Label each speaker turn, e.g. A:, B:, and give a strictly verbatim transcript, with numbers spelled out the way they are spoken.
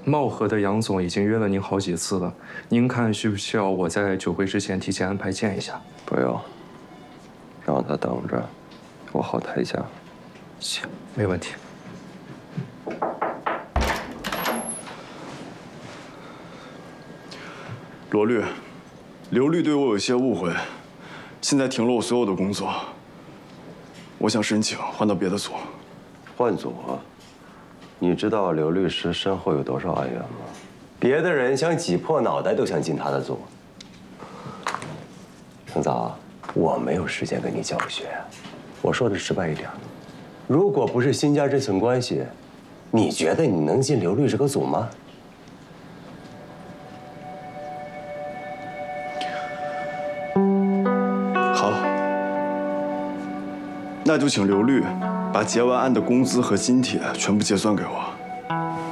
A: 茂和的杨总已经约了您好几次了，您看需不需要我在酒会之前提前安排见一下？
B: 不用，让他等着，我好抬价。
A: 行，没问题。
C: 罗律，刘律对我有些误会，现在停了我所有的工作。我想申请换到别的组。
B: 换组啊？你知道刘律师身后有多少案源吗？别的人想挤破脑袋都想进他的组。程早，我没有时间跟你教学。我说的直白一点，如果不是辛家这层关系，你觉得你能进刘律这个组吗？
C: 好，那就请刘律把结完案的工资和津贴全部结算给我。